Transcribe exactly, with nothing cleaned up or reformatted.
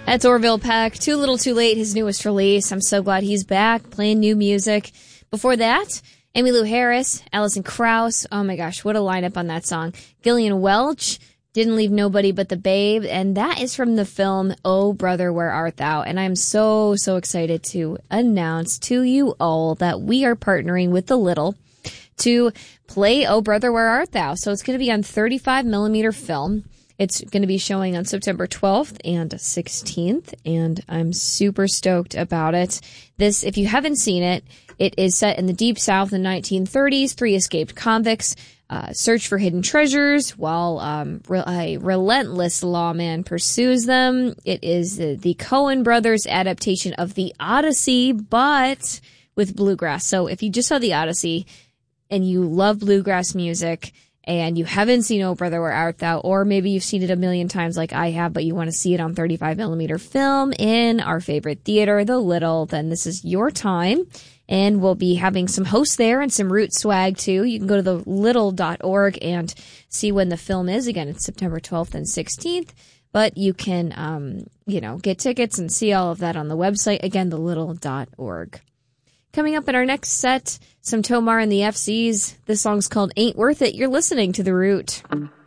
That's Orville Peck. Too Little Too Late, his newest release. I'm so glad he's back playing new music. Before that, Emmylou Harris, Alison Krauss. Oh my gosh, what a lineup on that song. Gillian Welch, Didn't Leave Nobody But the Babe. And that is from the film Oh Brother, Where Art Thou? And I'm so, so excited to announce to you all that we are partnering with The Little to play Oh Brother, Where Art Thou? So it's going to be on thirty-five millimeter film. It's going to be showing on September twelfth and sixteenth, and I'm super stoked about it. This, if you haven't seen it, it is set in the Deep South in the nineteen thirties. Three escaped convicts uh, search for hidden treasures while um, re- a relentless lawman pursues them. It is the, the Coen brothers' adaptation of The Odyssey, but with bluegrass. So if you just saw The Odyssey and you love bluegrass music, and you haven't seen Oh Brother, Where Art Thou? Or maybe you've seen it a million times like I have, but you want to see it on thirty-five millimeter film in our favorite theater, The Little, then this is your time. And we'll be having some hosts there and some Root swag too. You can go to the little dot org and see when the film is. Again, it's September twelfth and sixteenth. But you can, um, you know, get tickets and see all of that on the website. Again, the little dot org. Coming up in our next set, some Tomar and the F Cs. This song's called Ain't Worth It. You're listening to The Root.